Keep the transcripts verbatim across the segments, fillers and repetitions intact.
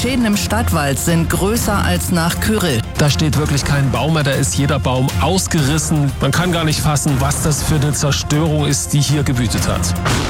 Schäden im Stadtwald sind größer als nach Kyrill. Da steht wirklich kein Baum mehr, da ist jeder Baum ausgerissen. Man kann gar nicht fassen, was das für eine Zerstörung ist, die hier gewütet hat.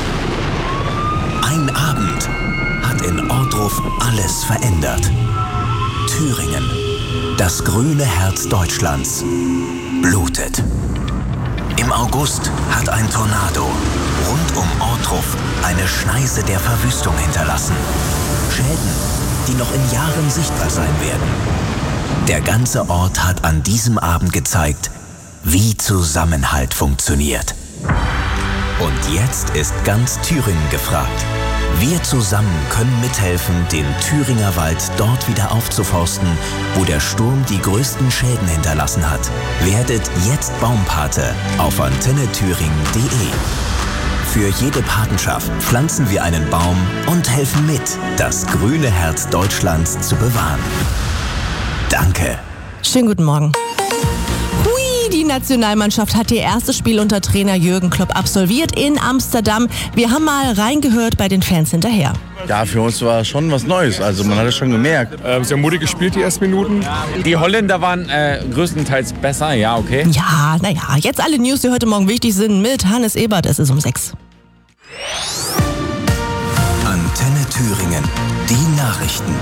Ein Abend hat in Ohrdruf alles verändert. Thüringen, das grüne Herz Deutschlands, blutet. Im August hat ein Tornado rund um Ohrdruf eine Schneise der Verwüstung hinterlassen. Schäden, die noch in Jahren sichtbar sein werden. Der ganze Ort hat an diesem Abend gezeigt, wie Zusammenhalt funktioniert. Und jetzt ist ganz Thüringen gefragt. Wir zusammen können mithelfen, den Thüringer Wald dort wieder aufzuforsten, wo der Sturm die größten Schäden hinterlassen hat. Werdet jetzt Baumpate auf antenne thüringen punkt de. Für jede Patenschaft pflanzen wir einen Baum und helfen mit, das grüne Herz Deutschlands zu bewahren. Danke. Schönen guten Morgen. Hui, die Nationalmannschaft hat ihr erstes Spiel unter Trainer Jürgen Klopp absolviert in Amsterdam. Wir haben mal reingehört bei den Fans hinterher. Ja, für uns war schon was Neues. Also man hat es schon gemerkt. Äh, sehr mutig gespielt die ersten Minuten. Die Holländer waren äh, größtenteils besser, ja, okay. Ja, naja, jetzt alle News, die heute Morgen wichtig sind mit Hannes Ebert. Es ist um sechs. Antenne Thüringen, die Nachrichten.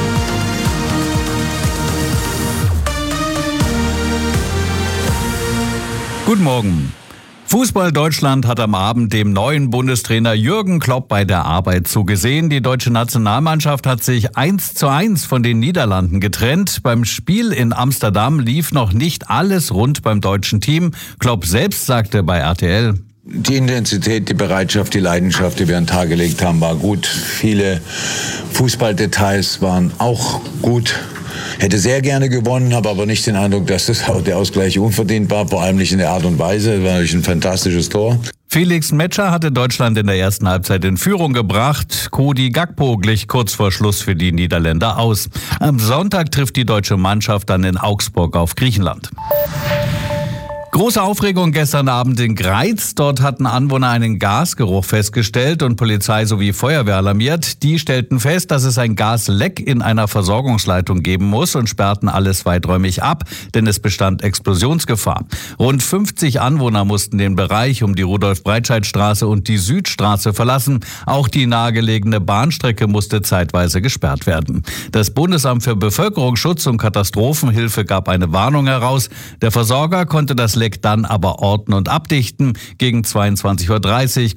Guten Morgen. Fußball Deutschland hat am Abend dem neuen Bundestrainer Jürgen Klopp bei der Arbeit zugesehen. Die deutsche Nationalmannschaft hat sich eins zu eins von den Niederlanden getrennt. Beim Spiel in Amsterdam lief noch nicht alles rund beim deutschen Team. Klopp selbst sagte bei R T L: Die Intensität, die Bereitschaft, die Leidenschaft, die wir an den Tag gelegt haben, war gut. Viele Fußballdetails waren auch gut. Hätte sehr gerne gewonnen, habe aber nicht den Eindruck, dass das der Ausgleich unverdient war, vor allem nicht in der Art und Weise. Das war natürlich ein fantastisches Tor. Felix Metscher hatte Deutschland in der ersten Halbzeit in Führung gebracht. Cody Gakpo glich kurz vor Schluss für die Niederländer aus. Am Sonntag trifft die deutsche Mannschaft dann in Augsburg auf Griechenland. Große Aufregung gestern Abend in Greiz. Dort hatten Anwohner einen Gasgeruch festgestellt und Polizei sowie Feuerwehr alarmiert. Die stellten fest, dass es ein Gasleck in einer Versorgungsleitung geben muss und sperrten alles weiträumig ab, denn es bestand Explosionsgefahr. Rund fünfzig Anwohner mussten den Bereich um die Rudolf-Breitscheid-Straße und die Südstraße verlassen. Auch die nahegelegene Bahnstrecke musste zeitweise gesperrt werden. Das Bundesamt für Bevölkerungsschutz und Katastrophenhilfe gab eine Warnung heraus. Der Versorger konnte das Leck dann aber orten und abdichten. Gegen zweiundzwanzig Uhr dreißig